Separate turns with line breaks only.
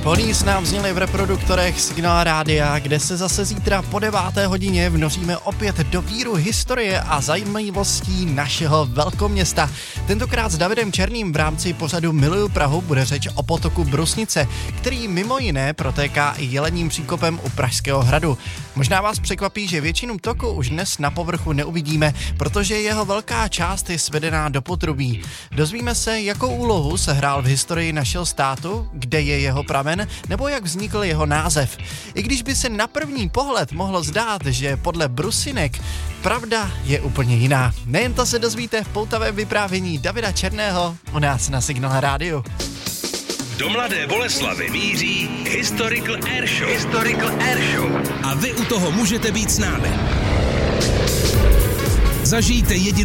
Police nám zněli v reproduktorech Signál Rádia, kde se zase zítra po 9. hodině vnoříme opět do víru historie a zajímavostí našeho velkoměsta. Tentokrát s Davidem Černým v rámci pořadu Miluju Prahu bude řeč o potoku Brusnice, který mimo jiné protéká i Jelením příkopem u Pražského hradu. Možná vás překvapí, že většinu toku už dnes na povrchu neuvidíme, protože jeho velká část je svedená do potrubí. Dozvíme se, jakou úlohu sehrál v historii našeho státu, kde je jeho pramen, nebo jak vznikl jeho název. I když by se na první pohled mohlo zdát, že podle Brusinek pravda je úplně jiná. Nejen to se dozvíte v poutavém vyprávění Davida Černého u nás na Signál Rádiu.
Do Mladé Boleslavi míří Historical Air Show. A vy u toho můžete být s námi. Zažijte jedinou